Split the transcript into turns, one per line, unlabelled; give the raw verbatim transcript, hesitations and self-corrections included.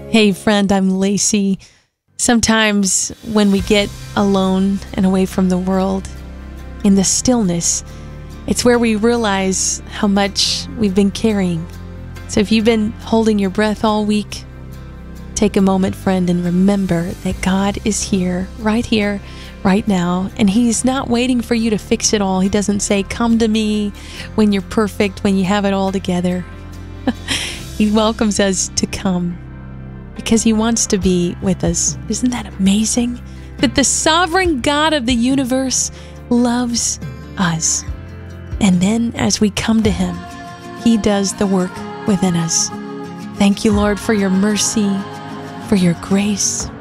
Hey friend, I'm Lacey. Sometimes when we get alone and away from the world, in the stillness, it's where we realize how much we've been carrying. So if you've been holding your breath all week, take a moment, friend, and remember that God is here, right here, right now, and He's not waiting for you to fix it all. He doesn't say, come to me when you're perfect, when you have it all together. He welcomes us to come because He wants to be with us. Isn't that amazing? That the sovereign God of the universe loves us. And then as we come to Him, He does the work within us. Thank you, Lord, for your mercy, for your grace,